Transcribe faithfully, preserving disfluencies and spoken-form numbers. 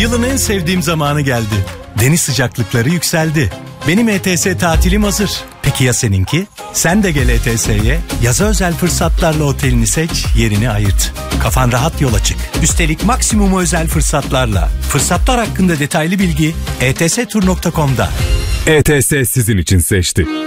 Yılın en sevdiğim zamanı geldi. Deniz sıcaklıkları yükseldi. Benim E T S tatilim hazır. Peki ya seninki? Sen de gel E T S'ye. Yaza özel fırsatlarla otelini seç, yerini ayırt. Kafan rahat yola çık. Üstelik maksimum özel fırsatlarla. Fırsatlar hakkında detaylı bilgi e t s tur nokta com'da. E T S sizin için seçti.